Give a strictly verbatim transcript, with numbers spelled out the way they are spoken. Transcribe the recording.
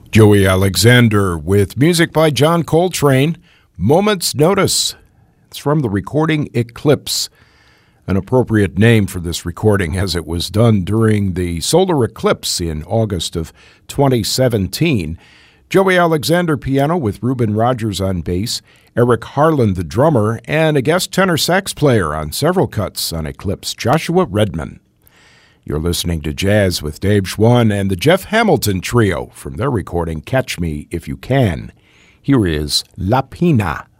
Joey Alexander with music by John Coltrane, Moment's Notice. It's from the recording Eclipse, an appropriate name for this recording as it was done during the solar eclipse in August of twenty seventeen. Joey Alexander piano with Reuben Rogers on bass, Eric Harlan the drummer, and a guest tenor sax player on several cuts on Eclipse, Joshua Redman. You're listening to Jazz with Dave Schwann and the Jeff Hamilton Trio from their recording Catch Me If You Can. Here is La Pina.